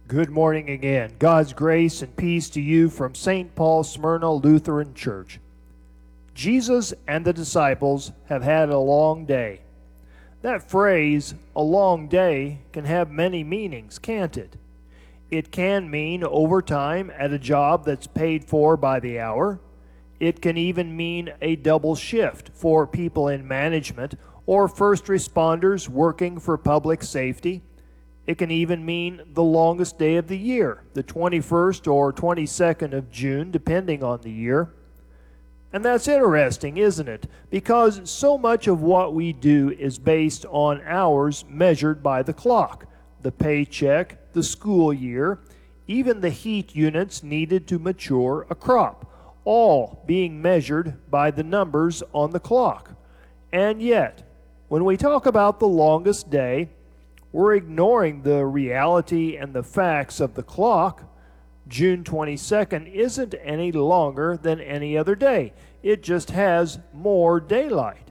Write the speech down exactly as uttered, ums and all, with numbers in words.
Good morning again. God's grace and peace to you from Saint Paul Smyrna Lutheran Church. Jesus and the disciples have had a long day. That phrase, a long day, can have many meanings, can't it? It can mean overtime at a job that's paid for by the hour. It can even mean a double shift for people in management or first responders working for public safety. It can even mean the longest day of the year, the twenty-first or twenty-second of June, depending on the year. And that's interesting, isn't it? Because so much of what we do is based on hours measured by the clock, the paycheck, the school year, even the heat units needed to mature a crop, all being measured by the numbers on the clock. And yet, when we talk about the longest day, we're ignoring the reality and the facts of the clock. June twenty-second isn't any longer than any other day. It just has more daylight.